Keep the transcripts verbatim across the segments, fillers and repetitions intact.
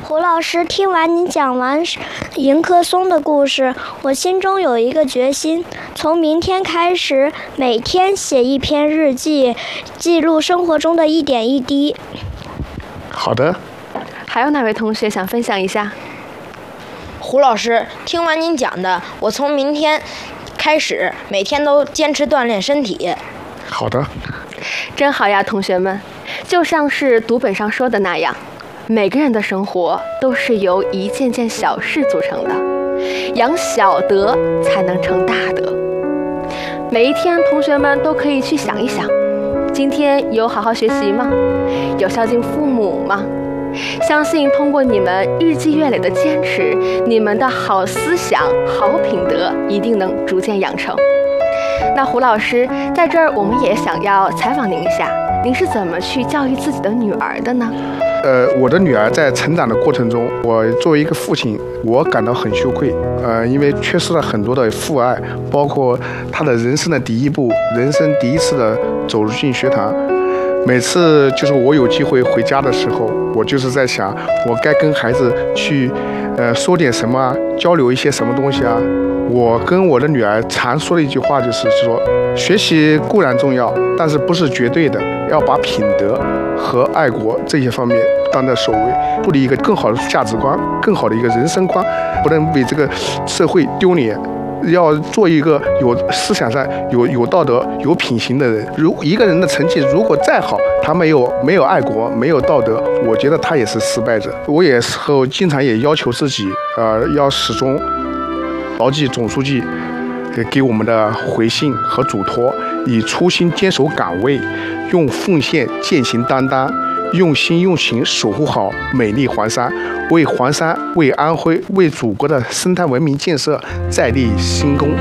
胡老师，听完你讲完迎客松的故事，我心中有一个决心，从明天开始，每天写一篇日记，记录生活中的一点一滴。 好的。 还有哪位同学想分享一下？ 胡老师，听完您讲的，我从明天开始每天都坚持锻炼身体。 好的。 真好呀，同学们，就像是读本上说的那样，每个人的生活都是由一件件小事组成的，养小德才能成大德。每一天，同学们都可以去想一想，今天有好好学习吗？有孝敬父母吗？相信通过你们日积月累的坚持，你们的好思想、好品德一定能逐渐养成。那胡老师，在这儿我们也想要采访您一下，您是怎么去教育自己的女儿的呢？ 呃，我的女儿在成长的过程中，我作为一个父亲，我感到很羞愧，呃，因为缺失了很多的父爱，包括她的人生的第一步，人生第一次的走进学堂。每次就是我有机会回家的时候，我就是在想，我该跟孩子去，呃，说点什么啊，交流一些什么东西啊。我跟我的女儿常说的一句话就是说，学习固然重要，但是不是绝对的，要把品德和爱国这些方面当在首位，树立一个更好的价值观，更好的一个人生观，不能为这个社会丢脸。要做一个有思想上有有道德有品行的人。如一个人的成绩如果再好，他没有没有爱国没有道德，我觉得他也是失败者。我也是后经常也要求自己，呃，要始终牢记总书记给我们的回信和嘱托，以初心坚守岗位，用奉献践行担当，用心用情守护好美丽黄山，为黄山、为安徽、为祖国的生态文明建设再立新功。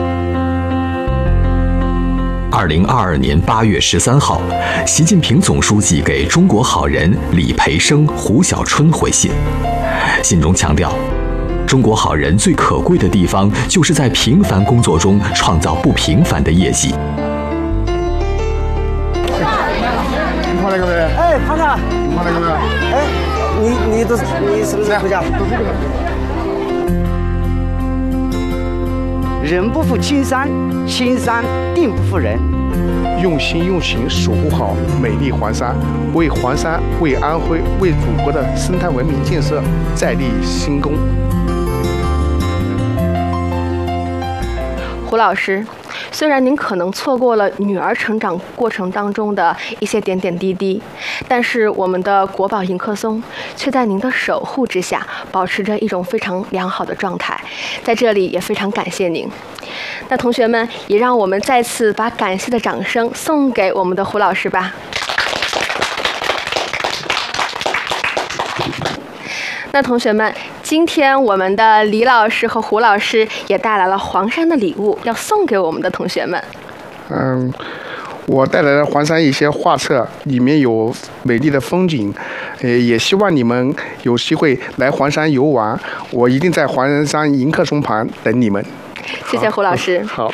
二零二二年八月十三号，习近平总书记给中国好人李培生、胡小春回信，信中强调，中国好人最可贵的地方，就是在平凡工作中创造不平凡的业绩。 你看那个没？ 哎，胖子， 你看那个没？ 哎，你你都你是不是回家？人不负青山，青山定不负人。 用心用情守护好美丽黄山，为黄山、为安徽、为祖国的生态文明建设再立新功。 胡老师，虽然您可能错过了女儿成长过程当中的一些点点滴滴，但是我们的国宝迎客松却在您的守护之下，保持着一种非常良好的状态。在这里也非常感谢您。那同学们，也让我们再次把感谢的掌声送给我们的胡老师吧。那同学们，今天我们的李老师和胡老师也带来了黄山的礼物，要送给我们的同学们。 嗯，我带来了黄山一些画册，里面有美丽的风景，呃，也希望你们有机会来黄山游玩，我一定在黄山迎客松旁等你们。 谢谢胡老师。 好。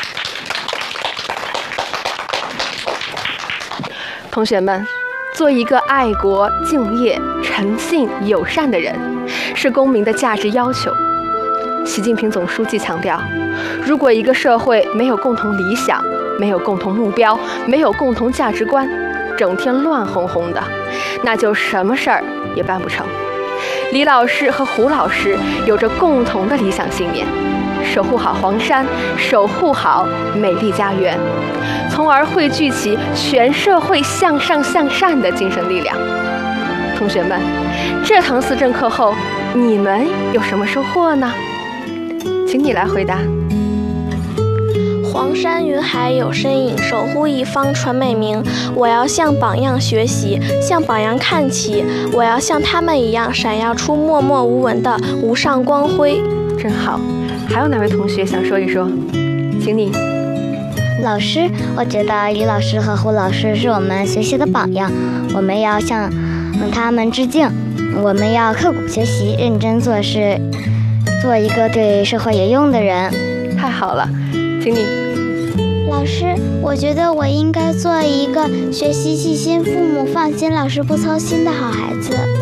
同学们，做一个爱国、敬业、诚信、友善的人，是公民的价值要求。习近平总书记强调，如果一个社会没有共同理想，没有共同目标，没有共同价值观，整天乱哄哄的，那就什么事儿也办不成。李老师和胡老师有着共同的理想信念，守护好黄山，守护好美丽家园，从而汇聚起全社会向上向善的精神力量。同学们，这堂思政课后，你们有什么收获呢？请你来回答。 黄山云海有身影，守护一方传美名。我要向榜样学习，向榜样看齐。我要像他们一样，闪耀出默默无闻的无上光辉。 真好。还有哪位同学想说一说？请你。 老师，我觉得李老师和胡老师是我们学习的榜样，我们要向他们致敬。我们要刻苦学习，认真做事，做一个对社会有用的人。 太好了，请你。 老师，我觉得我应该做一个学习细心、父母放心、老师不操心的好孩子。